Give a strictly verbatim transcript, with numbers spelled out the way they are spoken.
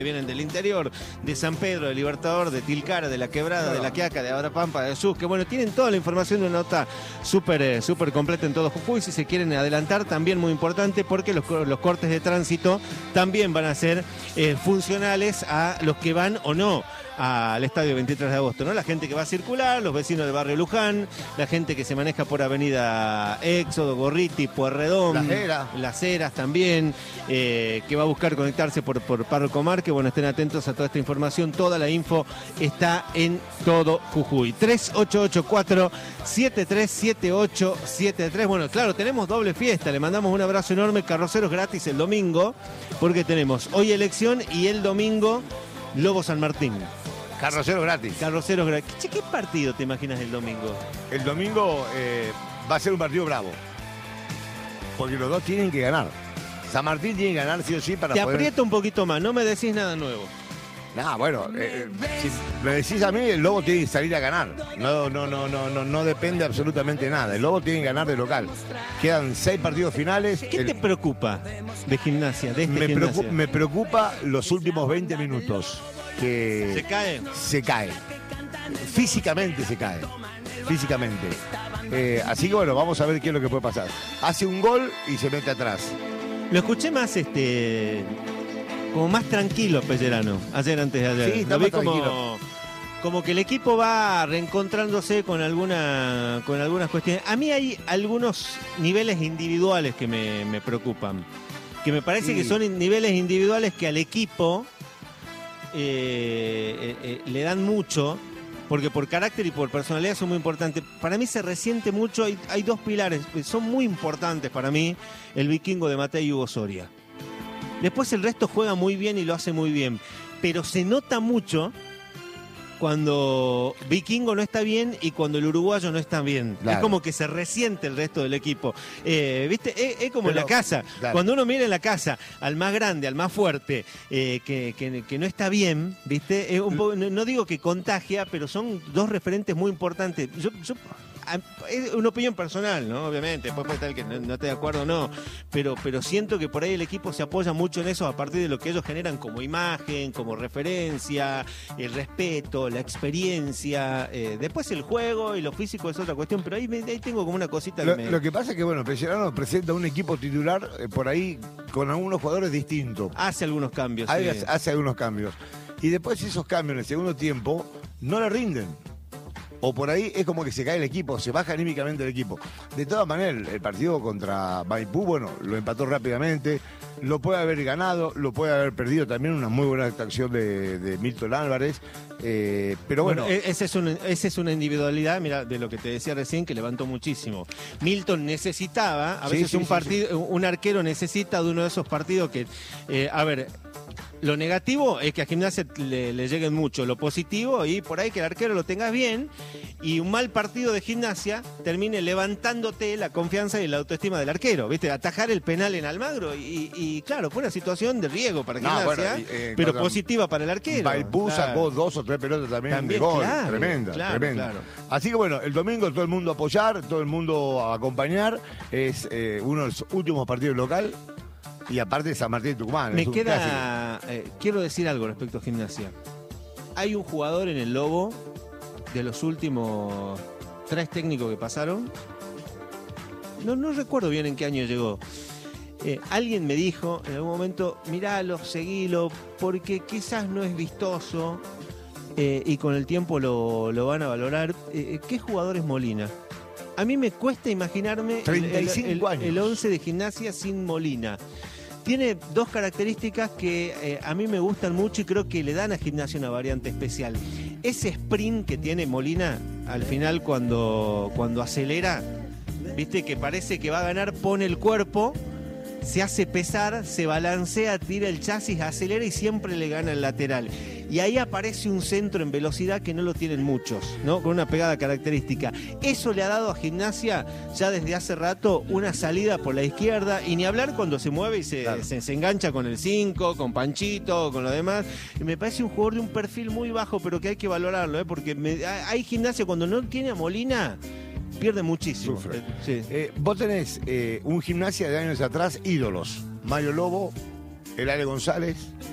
Vienen del interior, de San Pedro, de Libertador, de Tilcara, de La Quebrada, claro, de La Quiaca, de Abrapampa, de Sus, que bueno, tienen toda la información de una nota súper eh, súper completa en todo Jujuy. Si se quieren adelantar, también muy importante, porque los, los cortes de tránsito también van a ser eh, funcionales a los que van o no al estadio veintitrés de agosto, ¿no? La gente que va a circular, los vecinos del barrio Luján, la gente que se maneja por avenida Éxodo, Gorriti, Pueyrredón, Las Heras, Las Heras también, eh, que va a buscar conectarse por, por Párroco Mar, que bueno, estén atentos a toda esta información. Toda la info está en todo Jujuy. tres ocho ocho cuatro, siete tres siete ocho siete tres. Bueno, claro, tenemos doble fiesta, le mandamos un abrazo enorme, carroceros gratis el domingo, porque tenemos hoy elección y el domingo Lobo San Martín. Carroceros gratis. Carroceros gratis. Che, ¿qué partido te imaginas el domingo? El domingo eh, va a ser un partido bravo. Porque los dos tienen que ganar. San Martín tiene que ganar sí o sí para te poder... Te aprieto un poquito más, no me decís nada nuevo. Nah, bueno, eh, si me decís a mí, el Lobo tiene que salir a ganar. No, no, no, no, no, no depende absolutamente nada. El Lobo tiene que ganar de local. Quedan seis partidos finales. ¿Qué el... te preocupa de Gimnasia, de este me, Gimnasia? Preocupa, me preocupa los últimos veinte minutos. Que ¿Se cae? Se cae. Físicamente se cae. Físicamente. Eh, así que bueno, vamos a ver qué es lo que puede pasar. Hace un gol y se mete atrás. Lo escuché más, este, como más tranquilo, Pellerano, ayer antes de ayer. Sí, está Lo vi más como, tranquilo. como que el equipo va reencontrándose con alguna, con algunas cuestiones. A mí hay algunos niveles individuales que me, me preocupan. Que me parece sí. que son niveles individuales que al equipo eh, eh, eh, le dan mucho. Porque por carácter y por personalidad son muy importantes. Para mí se resiente mucho, hay, hay dos pilares, son muy importantes para mí, el Vikingo de Mateo y Hugo Soria. Después el resto juega muy bien y lo hace muy bien, pero se nota mucho cuando Vikingo no está bien y cuando el uruguayo no está bien. Claro. Es como que se resiente el resto del equipo. Eh, ¿Viste? Es, es como pero, en la casa. Claro. Cuando uno mira en la casa al más grande, al más fuerte, eh, que, que, que no está bien, ¿viste? Es un poco, no, no digo que contagia, pero son dos referentes muy importantes. Yo... yo es una opinión personal, ¿no? Obviamente, después puede estar que no, no esté de acuerdo o no, pero, pero siento que por ahí el equipo se apoya mucho en eso a partir de lo que ellos generan como imagen, como referencia, el respeto, la experiencia, eh, después el juego y lo físico es otra cuestión, pero ahí, me, ahí tengo como una cosita lo, que me... Lo que pasa es que, bueno, Pellerano presenta un equipo titular eh, por ahí con algunos jugadores distintos. Hace algunos cambios, hace, sí. Hace algunos cambios. Y después esos cambios en el segundo tiempo no le rinden. O por ahí es como que se cae el equipo, se baja anímicamente el equipo. De todas maneras, el partido contra Maipú, bueno, lo empató rápidamente, lo puede haber ganado, lo puede haber perdido también, una muy buena actuación de, de Milton Álvarez. Eh, pero bueno, bueno esa es, una, esa es una individualidad, mira, de lo que te decía recién, que levantó muchísimo. Milton necesitaba, a veces sí, sí, un, partido, sí, sí. un arquero necesita de uno de esos partidos que, eh, a ver... Lo negativo es que a Gimnasia le, le lleguen mucho, lo positivo y por ahí que el arquero lo tengas bien y un mal partido de Gimnasia termine levantándote la confianza y la autoestima del arquero, ¿viste? Atajar el penal en Almagro y, y claro, fue una situación de riesgo para Gimnasia, no, bueno, eh, pero positiva para el arquero. Maipú claro. sacó dos o tres pelotas también, también de gol, claro, tremenda, claro, tremenda. Claro. Así que bueno, el domingo todo el mundo a apoyar, todo el mundo a acompañar, es eh, uno de los últimos partidos local. Y aparte de San Martín de Tucumán. Me queda... Eh, quiero decir algo respecto a Gimnasia. Hay un jugador en el Lobo, de los últimos tres técnicos que pasaron. No, no recuerdo bien en qué año llegó. Eh, alguien me dijo en algún momento, miralo, seguilo, porque quizás no es vistoso eh, y con el tiempo lo, lo van a valorar. Eh, ¿Qué jugador es Molina? A mí me cuesta imaginarme treinta y cinco el, el, el once de Gimnasia sin Molina. Tiene dos características que eh, a mí me gustan mucho y creo que le dan a Gimnasia una variante especial. Ese sprint que tiene Molina al final cuando, cuando acelera, viste que parece que va a ganar, pone el cuerpo, se hace pesar, se balancea, tira el chasis, acelera y siempre le gana el lateral. Y ahí aparece un centro en velocidad que no lo tienen muchos, ¿no? Con una pegada característica. Eso le ha dado a Gimnasia ya desde hace rato una salida por la izquierda y ni hablar cuando se mueve y se, claro. se, se engancha con el cinco, con Panchito, con lo demás. Y me parece un jugador de un perfil muy bajo, pero que hay que valorarlo, ¿eh? Porque me, hay Gimnasia cuando no tiene a Molina... Pierde muchísimo. Sufre. Sí. Eh, vos tenés eh, un Gimnasia de años atrás, ídolos. Mario Lobo, el Ale González,